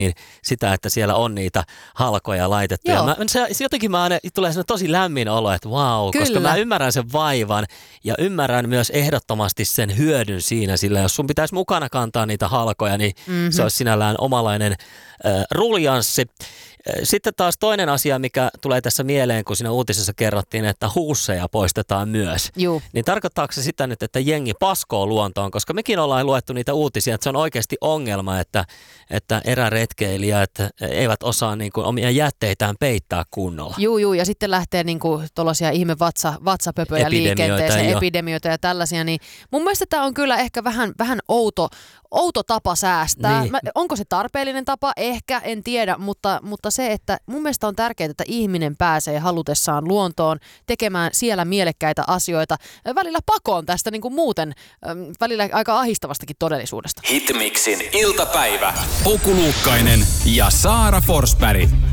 sitä, että siellä on niitä halkoja laitettu. Ja jotenkin tulee tosi lämmin olo, että vau, koska mä ymmärrän sen vaivan ja ymmärrän myös ehdottomasti sen hyödyn siinä, sillä jos sun pitäisi mukana kantaa niitä halkoja, niin se olisi sinällään omalainen ruljanssi. Sitten taas toinen asia, mikä tulee tässä mieleen, kun siinä uutisessa kerrottiin, että huusseja poistetaan myös. Niin tarkoittaako se sitä nyt, että jengi paskoo luontoon? Koska mekin ollaan luettu niitä uutisia, että se on oikeasti ongelma, että eräretkeilijät eivät osaa niin kuin omia jätteitään peittää kunnolla. Ja sitten lähtee niin kuin tuollaisia ihme vatsapöpöjä liikenteeseen, epidemioita ja tällaisia. Niin mun mielestä tämä on kyllä ehkä vähän outo tapa säästää. Niin. Onko se tarpeellinen tapa? Ehkä, en tiedä, mutta se, että mun mielestä on tärkeää, että ihminen pääsee halutessaan luontoon tekemään siellä mielekkäitä asioita. Välillä pakoon tästä niin kuin muuten, välillä aika ahistavastakin todellisuudesta. Hitmixin iltapäivä. Oku Luukkainen ja Saara Forsberg.